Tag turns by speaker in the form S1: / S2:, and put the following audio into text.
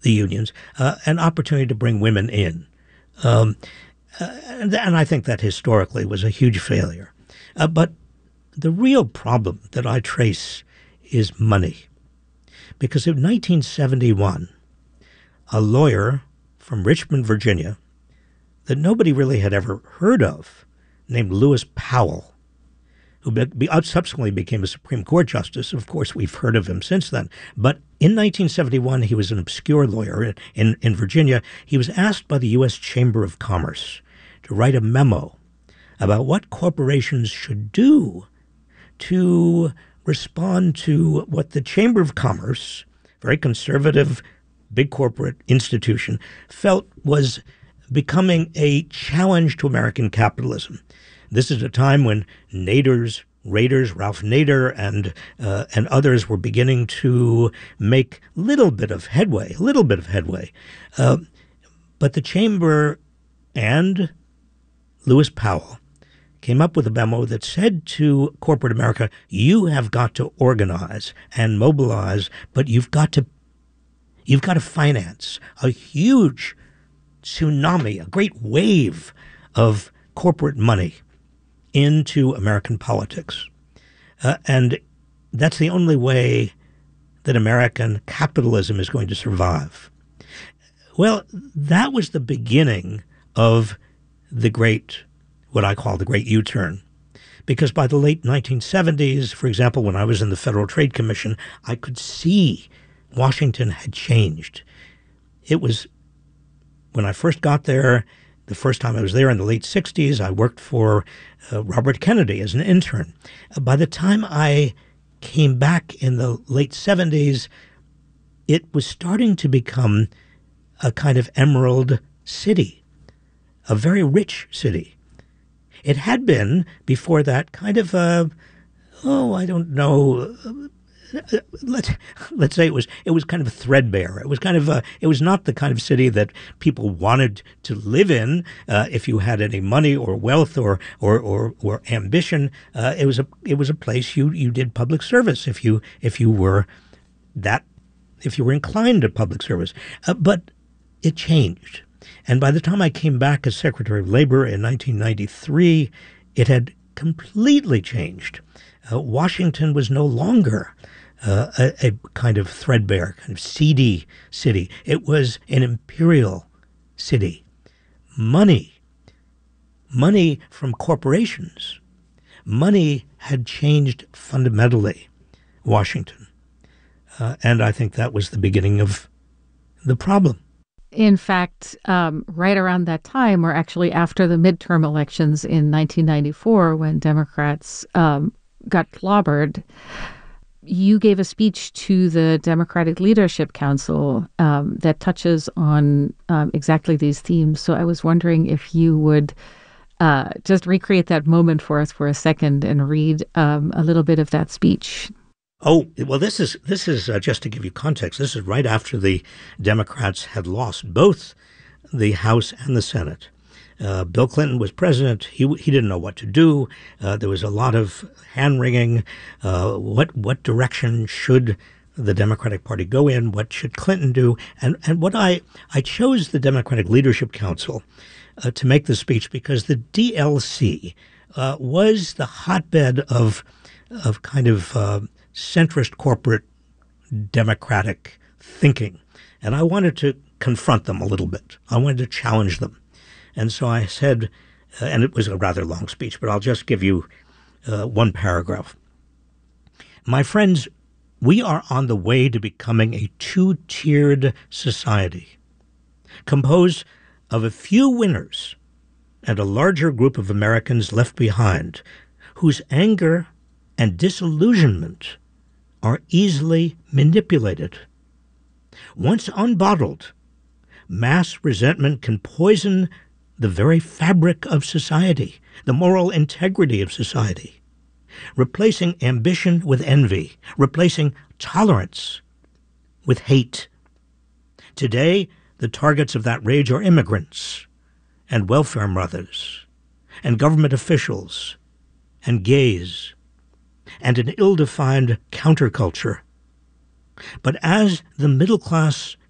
S1: the unions, an opportunity to bring women in. Um, and I think that historically was a huge failure. But the real problem that I trace is money. Because in 1971, a lawyer from Richmond, Virginia, that nobody really had ever heard of, named Lewis Powell, who subsequently became a Supreme Court justice. Of course, we've heard of him since then. But in 1971, he was an obscure lawyer in Virginia. He was asked by the U.S. Chamber of Commerce to write a memo about what corporations should do to respond to what the Chamber of Commerce, very conservative, big corporate institution, felt was becoming a challenge to American capitalism. This is a time when Ralph Nader and others were beginning to make a little bit of headway. But the Chamber and Lewis Powell came up with a memo that said to corporate America, you have got to organize and mobilize, but you've got to finance a huge tsunami, a great wave of corporate money into American politics. And that's the only way that American capitalism is going to survive. Well, that was the beginning of what I call the great U-turn. Because by the late 1970s, for example, when I was in the Federal Trade Commission, I could see Washington had changed. It was, when I first got there, the first time I was there in the late 60s, I worked for Robert Kennedy as an intern. By the time I came back in the late 70s, it was starting to become a kind of emerald city, a very rich city. It had been, before that, kind of let's say it was kind of threadbare. It was not the kind of city that people wanted to live in if you had any money or wealth or ambition. It was a place you did public service if you were inclined to public service. But it changed. And by the time I came back as Secretary of Labor in 1993, it had completely changed. Washington was no longer a kind of threadbare, kind of seedy city. It was an imperial city. Money from corporations, money had changed fundamentally Washington. And I think that was the beginning of the problem.
S2: In fact, right around that time, or actually after the midterm elections in 1994, when Democrats got clobbered, you gave a speech to the Democratic Leadership Council that touches on exactly these themes. So I was wondering if you would just recreate that moment for us for a second and read a little bit of that speech.
S1: Oh, well, this is just to give you context. This is right after the Democrats had lost both the House and the Senate. Bill Clinton was president. He didn't know what to do. There was a lot of hand-wringing. What direction should the Democratic Party go in? What should Clinton do? And what I chose the Democratic Leadership Council to make the speech because the DLC was the hotbed of kind of centrist corporate democratic thinking. And I wanted to confront them a little bit. I wanted to challenge them. And so I said, and it was a rather long speech, but I'll just give you one paragraph. My friends, we are on the way to becoming a two-tiered society, composed of a few winners and a larger group of Americans left behind, whose anger and disillusionment are easily manipulated. Once unbottled, mass resentment can poison the very fabric of society, the moral integrity of society, replacing ambition with envy, replacing tolerance with hate. Today, the targets of that rage are immigrants and welfare mothers and government officials and gays and an ill-defined counterculture. But as the middle class